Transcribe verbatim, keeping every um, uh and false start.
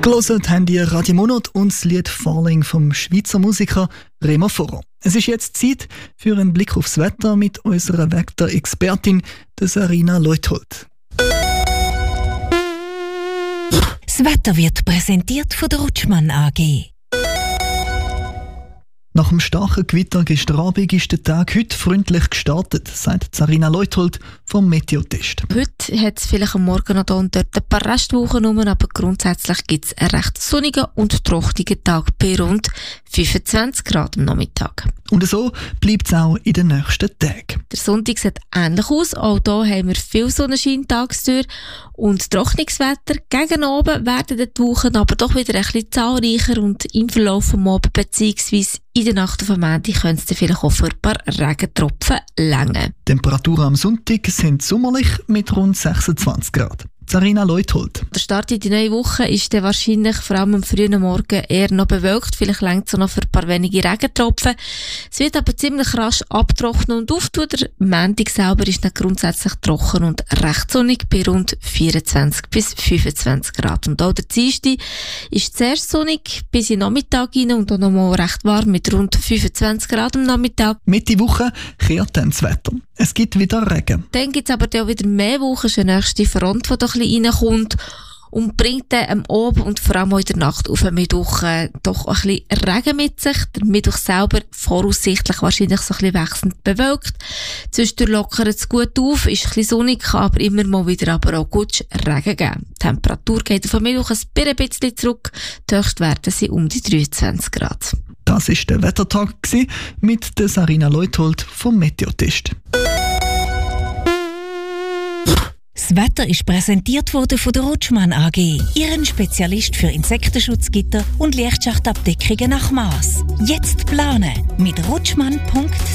Gehört haben die Radio Monat und das Lied «Falling» vom Schweizer Musiker Remo Forer. Es ist jetzt Zeit für einen Blick aufs Wetter mit unserer Wetterexpertin Sarina Leuthold. Das Wetter wird präsentiert von der Rutschmann A G. Nach dem starken Gewitter gestern Abend ist der Tag heute freundlich gestartet, sagt Sarina Leuthold vom Meteotest. Heute hat es vielleicht am Morgen noch da und dort ein paar Restwochen rum, aber grundsätzlich gibt es einen recht sonnigen und trockenen Tag bei rund fünfundzwanzig Grad am Nachmittag. Und so bleibt es auch in den nächsten Tagen. Der Sonntag sieht ähnlich aus. Auch hier haben wir viel Sonnenschein tagsüber und trockenes Wetter. Gegen Abend werden die Wochen aber doch wieder ein bisschen zahlreicher und im Verlauf des Abends bzw. in der Nacht auf am Ende können es vielleicht auch für ein paar Regentropfen länger. Die Temperaturen am Sonntag sind sommerlich mit rund sechsundzwanzig Grad. Sarina Leuthold. Der Start in die neue Woche ist dann wahrscheinlich vor allem am frühen Morgen eher noch bewölkt. Vielleicht reicht es noch für ein paar wenige Regentropfen. Es wird aber ziemlich rasch abtrocknen und auftun. Der Montag selber ist dann grundsätzlich trocken und recht sonnig bei rund vierundzwanzig bis fünfundzwanzig Grad. Und auch der Dienstag ist zuerst sonnig bis in den Nachmittag rein und auch noch mal recht warm mit rund fünfundzwanzig Grad am Nachmittag. Mitte Woche kehrt dann das Wetter. Es gibt wieder Regen. Dann gibt es aber auch wieder mehr Wochen, schon die nächste Front, die da ein bisschen reinkommt und bringt dann am Abend und vor allem auch in der Nacht auf den Mittwoch äh, doch ein bisschen Regen mit sich. Der Mittwoch selber voraussichtlich wahrscheinlich so ein bisschen wechselnd bewölkt. Zwischendurch lockert es gut auf, ist ein bisschen sonnig, kann aber immer mal wieder aber auch gut Regen geben. Die Temperatur geht auf den Mittwoch ein bisschen zurück. Die Höchstwerte sind um die dreiundzwanzig Grad. Das war der Wettertag mit der Sarina Leuthold vom Meteotest. Das Wetter ist präsentiert worden von der Rutschmann A G, ihren Spezialist für Insektenschutzgitter und Lichtschachtabdeckungen nach Maß. Jetzt planen mit rutschmann punkt